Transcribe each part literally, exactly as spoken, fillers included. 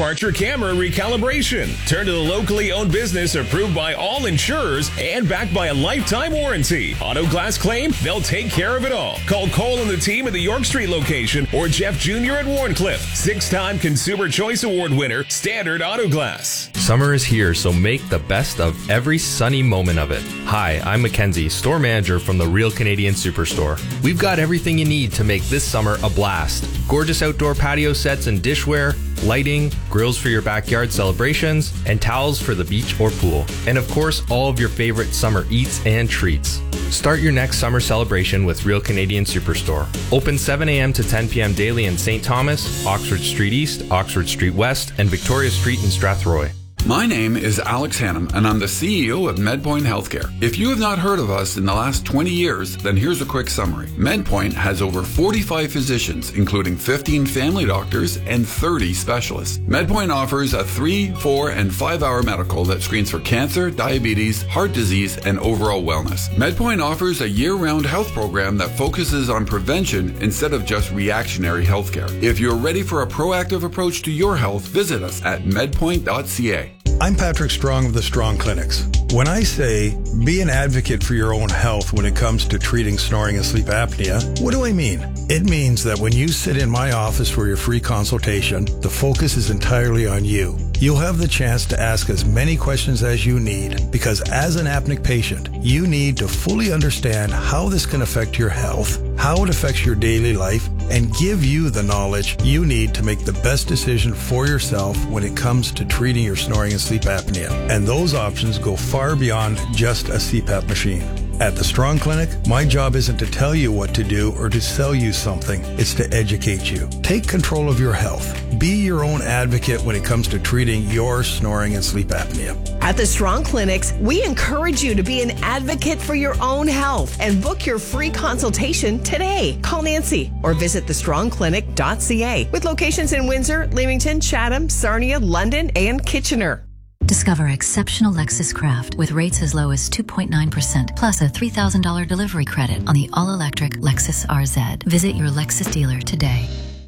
departure camera recalibration. Turn to the locally owned business approved by all insurers and backed by a lifetime warranty. Auto glass claim, they'll take care of it all. Call Cole and the team at the York Street location or Jeff Junior at Warncliffe. Six-time Consumer Choice Award winner, Standard Auto Glass. Summer is here, so make the best of every sunny moment of it. Hi, I'm Mackenzie, store manager from the Real Canadian Superstore. We've got everything you need to make this summer a blast. Gorgeous outdoor patio sets and dishware, lighting, grills for your backyard celebrations, and towels for the beach or pool. And of course, all of your favorite summer eats and treats. Start your next summer celebration with Real Canadian Superstore. Open seven a.m. to ten p.m. daily in Saint Thomas, Oxford Street East, Oxford Street West, and Victoria Street in Strathroy. My name is Alex Hannum, and I'm the C E O of MedPoint Healthcare. If you have not heard of us in the last twenty years, then here's a quick summary. MedPoint has over forty-five physicians, including fifteen family doctors and thirty specialists. MedPoint offers a three, four, and five-hour medical that screens for cancer, diabetes, heart disease, and overall wellness. MedPoint offers a year-round health program that focuses on prevention instead of just reactionary healthcare. If you're ready for a proactive approach to your health, visit us at medpoint dot c a. I'm Patrick Strong of the Strong Clinics. When I say be an advocate for your own health when it comes to treating snoring and sleep apnea, what do I mean? It means that when you sit in my office for your free consultation, the focus is entirely on you. You'll have the chance to ask as many questions as you need, because as an apneic patient, you need to fully understand how this can affect your health, how it affects your daily life, and give you the knowledge you need to make the best decision for yourself when it comes to treating your snoring and sleep apnea. And those options go far beyond just a C PAP machine. At the Strong Clinic, my job isn't to tell you what to do or to sell you something. It's to educate you. Take control of your health. Be your own advocate when it comes to treating your snoring and sleep apnea. At the Strong Clinics, we encourage you to be an advocate for your own health and book your free consultation today. Call Nancy or visit the strong clinic dot c a with locations in Windsor, Leamington, Chatham, Sarnia, London, and Kitchener. Discover exceptional Lexus Craft with rates as low as two point nine percent plus a three thousand dollars delivery credit on the all-electric Lexus R Z. Visit your Lexus dealer today.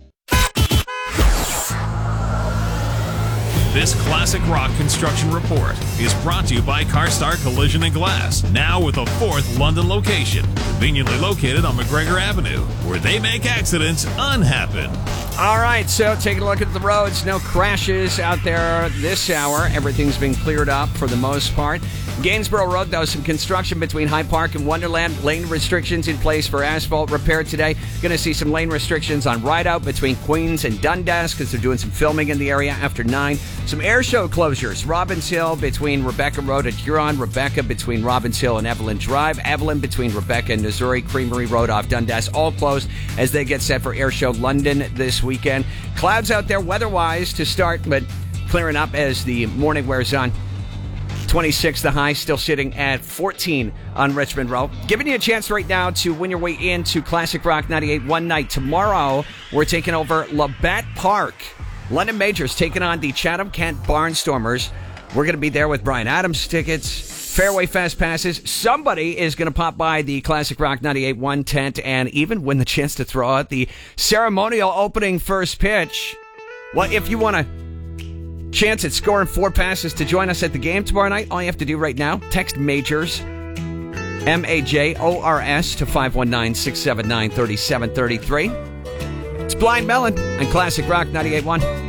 This Classic Rock Construction Report is brought to you by CarStar Collision and Glass, now with a fourth London location, conveniently located on McGregor Avenue, where they make accidents unhappen. All right, so taking a look at the roads. No crashes out there this hour. Everything's been cleared up for the most part. Gainsborough Road, though, some construction between High Park and Wonderland. Lane restrictions in place for asphalt repair today. Going to see some lane restrictions on Rideout between Queens and Dundas because they're doing some filming in the area after nine. Some air show closures. Robbins Hill between Rebecca Road and Huron. Rebecca between Robbins Hill and Evelyn Drive. Evelyn between Rebecca and Missouri. Creamery Road off Dundas. All closed as they get set for Air Show London this weekend. Clouds out there weather-wise to start, but clearing up as the morning wears on. twenty-six the high, still sitting at fourteen on Richmond Road. Giving you a chance right now to win your way into Classic Rock ninety-eight one night. Tomorrow, we're taking over Labatt Park. London Majors taking on the Chatham-Kent Barnstormers. We're going to be there with Brian Adams tickets, Fairway Fest passes. Somebody is going to pop by the Classic Rock ninety-eight one tent and even win the chance to throw out the ceremonial opening first pitch. Well, if you want to chance at scoring four passes to join us at the game tomorrow night, all you have to do right now, text Majors, M A J O R S, to five one nine, six seven nine, three seven three three. It's Blind Melon on Classic Rock ninety-eight one.